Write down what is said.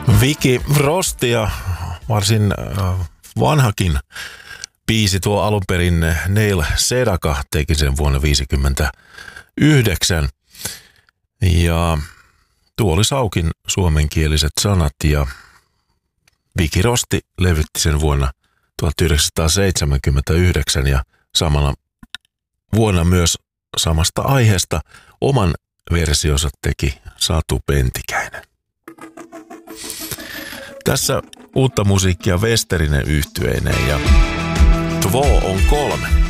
Vicky Frost ja varsin vanhakin biisi tuo alun perin Neil Sedaka teki sen vuonna 1959. Ja tuo oli Saukin suomenkieliset sanat ja Vicky Rosti levytti sen vuonna 1979 ja samalla vuonna myös samasta aiheesta oman versionsa teki Satu Pentikäinen. Tässä uutta musiikkia Westerinen yhtyeineen ja Två on kolme.